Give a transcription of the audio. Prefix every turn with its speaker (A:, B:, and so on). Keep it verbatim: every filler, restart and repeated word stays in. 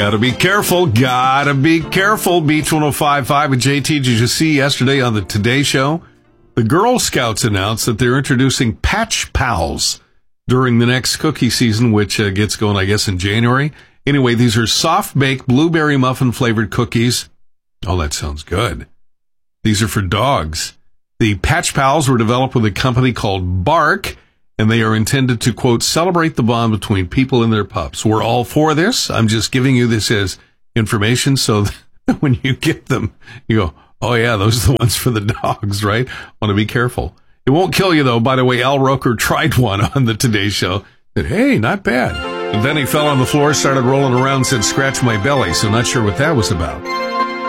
A: Gotta be careful. Gotta be careful. Beach one oh five point five with J T. Did you see yesterday on the Today Show? The Girl Scouts announced that they're introducing Patch Pals during the next cookie season, which uh, gets going, I guess, in January. Anyway, these are soft-baked blueberry muffin-flavored cookies. Oh, that sounds good. These are for dogs. The Patch Pals were developed with a company called Bark, and they are intended to, quote, celebrate the bond between people and their pups. We're all for this. I'm just giving you this as information so that when you get them, you go, oh, yeah, those are the ones for the dogs, right? Want to be careful. It won't kill you, though. By the way, Al Roker tried one on the Today Show. Said, hey, not bad. And then he fell on the floor, started rolling around, said, scratch my belly. So not sure what that was about.